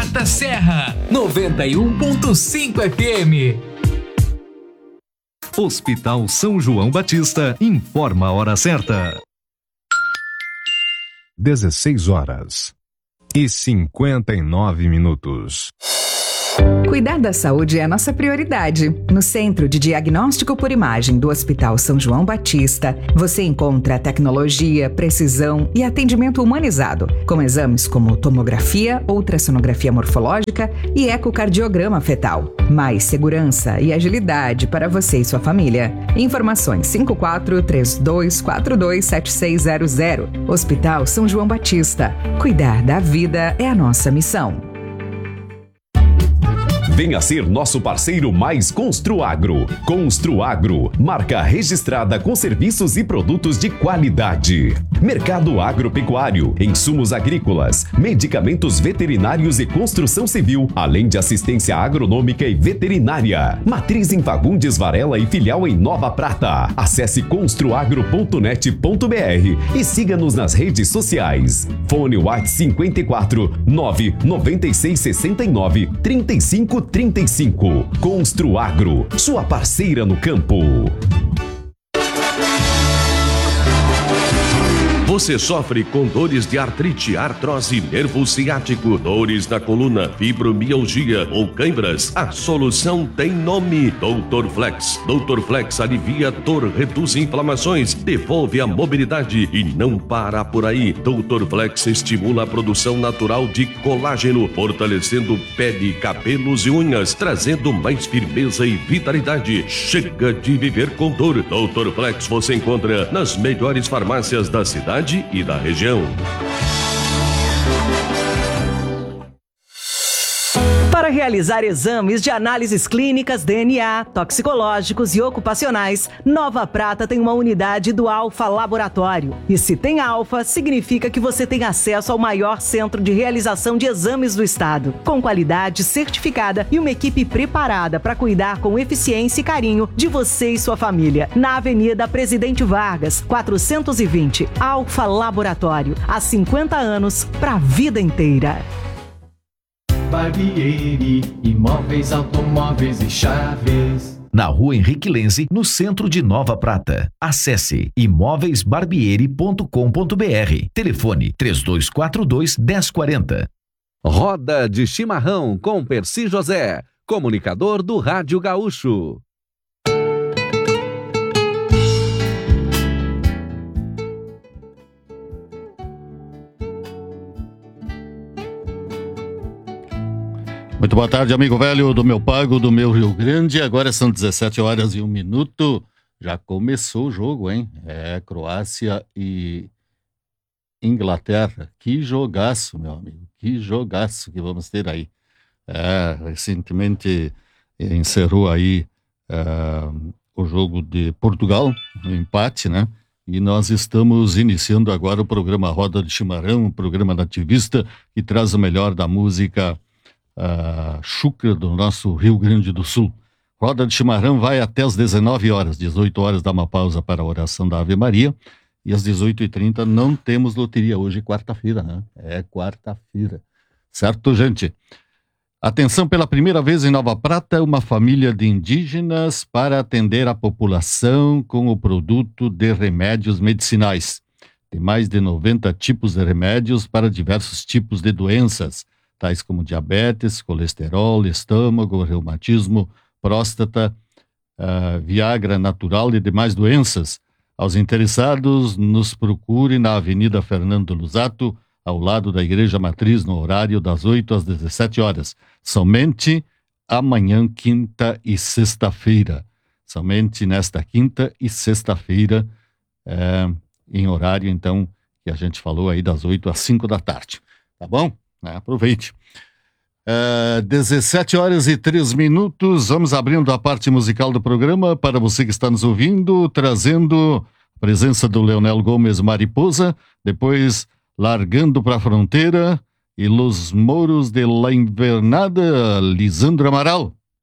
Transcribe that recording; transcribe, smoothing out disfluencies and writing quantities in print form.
Quarta Serra, 91.5 FM. Hospital São João Batista informa a hora certa. 16h59. Cuidar da saúde é a nossa prioridade. No Centro de Diagnóstico por Imagem do Hospital São João Batista, você encontra tecnologia, precisão e atendimento humanizado, com exames como tomografia, ultrassonografia morfológica e ecocardiograma fetal. Mais segurança e agilidade para você e sua família. Informações 5432427600. Hospital São João Batista. Cuidar da vida é a nossa missão. Venha ser nosso parceiro mais Construagro. Construagro, marca registrada com serviços e produtos de qualidade. Mercado agropecuário, insumos agrícolas, medicamentos veterinários e construção civil, além de assistência agronômica e veterinária. Matriz em Fagundes Varela e filial em Nova Prata. Acesse construagro.net.br e siga-nos nas redes sociais. Fone WhatsApp 54 996 69 3535. Construagro, sua parceira no campo. Você sofre com dores de artrite, artrose, nervo ciático, dores na coluna, fibromialgia ou câimbras? A solução tem nome: Dr. Flex. Dr. Flex alivia dor, reduz inflamações, devolve a mobilidade e não para por aí. Dr. Flex estimula a produção natural de colágeno, fortalecendo pele, cabelos e unhas, trazendo mais firmeza e vitalidade. Chega de viver com dor. Dr. Flex você encontra nas melhores farmácias da cidade e da região. Para realizar exames de análises clínicas, DNA, toxicológicos e ocupacionais, Nova Prata tem uma unidade do Alfa Laboratório. E se tem Alfa, significa que você tem acesso ao maior centro de realização de exames do estado, com qualidade certificada e uma equipe preparada para cuidar com eficiência e carinho de você e sua família. Na Avenida Presidente Vargas, 420, Alfa Laboratório. Há 50 anos, para a vida inteira. Barbieri, imóveis, automóveis e chaves. Na Rua Henrique Lenze, no centro de Nova Prata. Acesse imóveisbarbieri.com.br. Telefone 3242-1040. Roda de Chimarrão com Percy José, comunicador do Rádio Gaúcho. Muito boa tarde, amigo velho do meu pago, do meu Rio Grande. Agora são 17h01. Já começou o jogo, hein? Croácia e Inglaterra. Que jogaço, meu amigo. Que jogaço que vamos ter aí. Recentemente encerrou aí o jogo de Portugal, um empate, né? E nós estamos iniciando agora o programa Roda de Chimarrão, um programa nativista que traz o melhor da música chucra do nosso Rio Grande do Sul. Roda de Chimarrão vai até as 19h, 18h dá uma pausa para a oração da Ave Maria, e às 18h30 não temos loteria, hoje é quarta-feira, né? É quarta-feira, certo, gente? Atenção, pela primeira vez em Nova Prata, uma família de indígenas para atender a população com o produto de remédios medicinais. Tem mais de 90 tipos de remédios para diversos tipos de doenças, tais como diabetes, colesterol, estômago, reumatismo, próstata, Viagra natural e demais doenças. Aos interessados, nos procure na Avenida Fernando Lusato, ao lado da Igreja Matriz, no horário das 8 às 17h. Somente amanhã, quinta e sexta-feira. Somente nesta quinta e sexta-feira, em horário, então, que a gente falou aí das 8 às 5 da tarde. Tá bom? Aproveite. 17h03, vamos abrindo a parte musical do programa para você que está nos ouvindo, trazendo a presença do Leonel Gomes Mariposa, depois Largando para a Fronteira e Los Moros de la Invernada, Lisandro Amaral.